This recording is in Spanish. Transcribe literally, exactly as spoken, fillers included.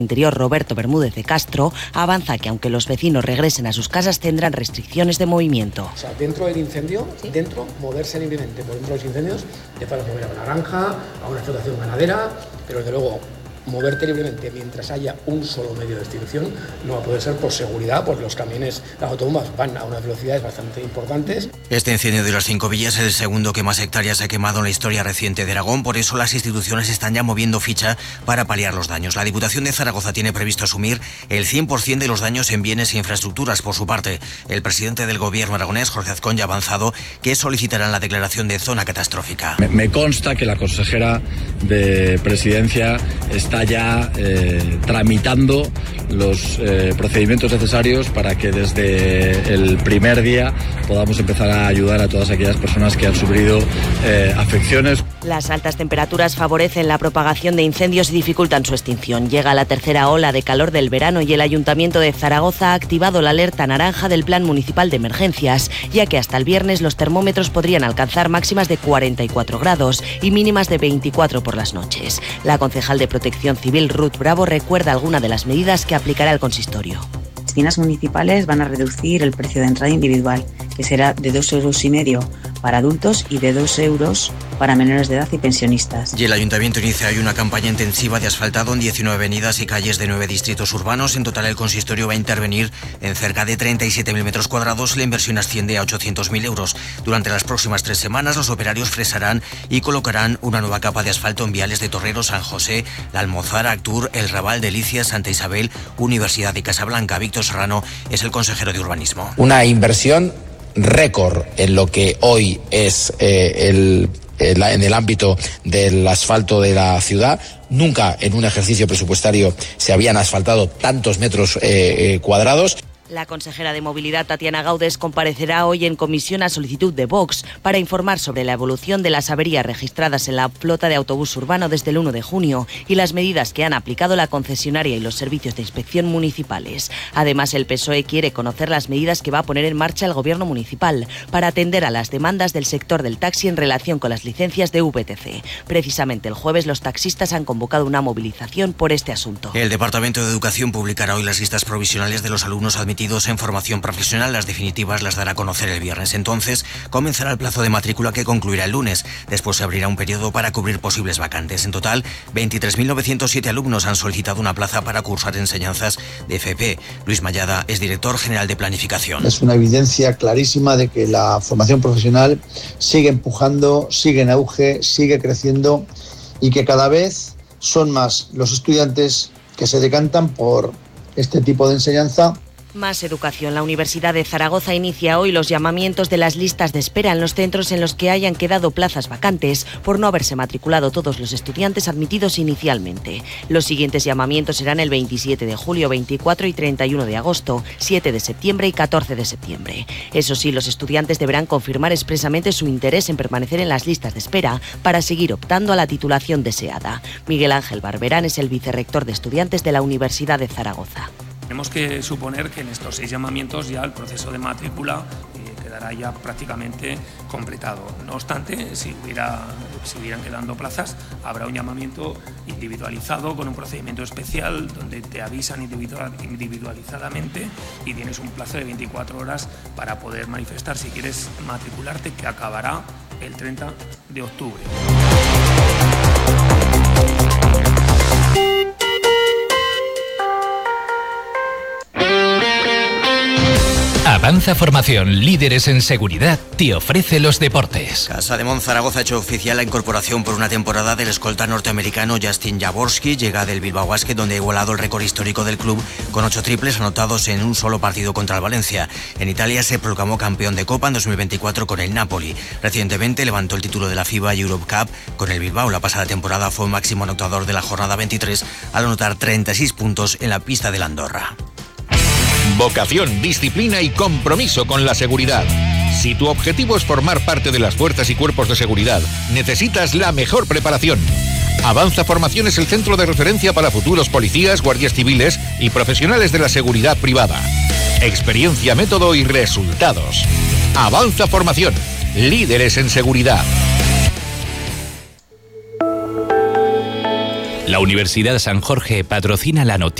Interior Roberto Bermúdez de Castro avanza que aunque los vecinos regresen a sus casas tendrán restricciones de movimiento. O sea, dentro del incendio, ¿sí? dentro, moverse libremente por dentro de los incendios, te puedes mover a una granja, a una explotación ganadera, pero desde luego moverte libremente mientras haya un solo medio de extinción no va a poder ser por seguridad, porque los camiones, las autobombas van a unas velocidades bastante importantes. Este incendio de las Cinco Villas es el segundo que más hectáreas ha quemado en la historia reciente de Aragón, por eso las instituciones están ya moviendo ficha para paliar los daños. La Diputación de Zaragoza tiene previsto asumir el cien por ciento de los daños en bienes e infraestructuras. Por su parte, el presidente del Gobierno aragonés, Jorge Azcón, ya ha avanzado que solicitarán la declaración de zona catastrófica. Me, me consta que la consejera de Presidencia está está ya eh, tramitando los eh, procedimientos necesarios para que desde el primer día podamos empezar a ayudar a todas aquellas personas que han sufrido eh, afecciones. Las altas temperaturas favorecen la propagación de incendios y dificultan su extinción. Llega la tercera ola de calor del verano y el Ayuntamiento de Zaragoza ha activado la alerta naranja del Plan Municipal de Emergencias, ya que hasta el viernes los termómetros podrían alcanzar máximas de cuarenta y cuatro grados y mínimas de veinticuatro por las noches. La concejal de Protección Civil, Ruth Bravo, recuerda alguna de las medidas que aplicará el consistorio. Las piscinas municipales van a reducir el precio de entrada individual, que será de dos euros y medio para adultos y de dos euros para menores de edad y pensionistas. Y el Ayuntamiento inicia hoy una campaña intensiva de asfaltado en diecinueve avenidas y calles de nueve distritos urbanos. En total, el consistorio va a intervenir en cerca de treinta y siete mil metros cuadrados. La inversión asciende a ochocientos mil euros. Durante las próximas tres semanas, los operarios fresarán y colocarán una nueva capa de asfalto en viales de Torrero, San José, La Almozara, Actur, El Raval, Delicias, Santa Isabel, Universidad de Casablanca. Víctor Serrano es el consejero de Urbanismo. Una inversión récord en lo que hoy es eh, el, el en el ámbito del asfalto de la ciudad. Nunca en un ejercicio presupuestario se habían asfaltado tantos metros eh, eh, cuadrados. La consejera de Movilidad, Tatiana Gaudes, comparecerá hoy en comisión a solicitud de Vox para informar sobre la evolución de las averías registradas en la flota de autobús urbano desde el uno de junio y las medidas que han aplicado la concesionaria y los servicios de inspección municipales. Además, el P S O E quiere conocer las medidas que va a poner en marcha el Gobierno municipal para atender a las demandas del sector del taxi en relación con las licencias de V T C. Precisamente el jueves los taxistas han convocado una movilización por este asunto. El Departamento de Educación publicará hoy las listas provisionales de los alumnos admitidos en formación profesional. Las definitivas las dará a conocer el viernes. Entonces comenzará el plazo de matrícula, que concluirá el lunes. Después se abrirá un periodo para cubrir posibles vacantes. En total, veintitrés mil novecientos siete alumnos han solicitado una plaza para cursar enseñanzas de F P. Luis Mayada es director general de Planificación. Es una evidencia clarísima de que la formación profesional sigue empujando, sigue en auge, sigue creciendo y que cada vez son más los estudiantes que se decantan por este tipo de enseñanza. Más educación. La Universidad de Zaragoza inicia hoy los llamamientos de las listas de espera en los centros en los que hayan quedado plazas vacantes por no haberse matriculado todos los estudiantes admitidos inicialmente. Los siguientes llamamientos serán el veintisiete de julio, veinticuatro y treinta y uno de agosto, siete de septiembre y catorce de septiembre. Eso sí, los estudiantes deberán confirmar expresamente su interés en permanecer en las listas de espera para seguir optando a la titulación deseada. Miguel Ángel Barberán es el vicerrector de estudiantes de la Universidad de Zaragoza. Tenemos que suponer que en estos seis llamamientos ya el proceso de matrícula eh, quedará ya prácticamente completado. No obstante, si hubiera, siguieran quedando plazas, habrá un llamamiento individualizado con un procedimiento especial donde te avisan individual, individualizadamente y tienes un plazo de veinticuatro horas para poder manifestar si quieres matricularte, que acabará el treinta de octubre. Avanza Formación, líderes en seguridad, te ofrece los deportes. Casa de Monzaragoza ha hecho oficial la incorporación por una temporada del escolta norteamericano Justin Jaworski. Llega del Bilbao Basket, donde ha igualado el récord histórico del club con ocho triples anotados en un solo partido contra el Valencia. En Italia se proclamó campeón de Copa en dos mil veinticuatro con el Napoli. Recientemente levantó el título de la FIBA Europe Cup con el Bilbao. La pasada temporada fue máximo anotador de la jornada veintitrés al anotar treinta y seis puntos en la pista de la Andorra. Vocación, disciplina y compromiso con la seguridad. Si tu objetivo es formar parte de las fuerzas y cuerpos de seguridad, necesitas la mejor preparación. Avanza Formación es el centro de referencia para futuros policías, guardias civiles y profesionales de la seguridad privada. Experiencia, método y resultados. Avanza Formación, líderes en seguridad. La Universidad San Jorge patrocina la noticia.